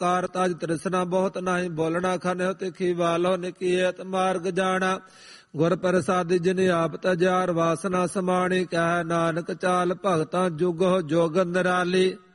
ਕਾਰ ਤਜ ਤ੍ਰਿਸ਼ਨਾ ਬਹੁਤ ਨਾਹੀ, ਬੋਲਣਾ ਖਨਿਓ ਤਿਖੀ ਵਾਲੋ ਨਿਕੀਅਤ ਮਾਰਗ ਜਾਣਾ। ਗੁਰ ਪ੍ਰਸਾਦਿ ਜਿਨ ਆਪ ਤਜਿਆਰ, ਵਾਸਨਾ ਸਮਾਣੀ ਕਹਿ ਨਾਨਕ ਚਾਲ ਭਗਤਾਂ ਜੁਗੋ ਜੋਗ ਨਿਰਾਲੀ।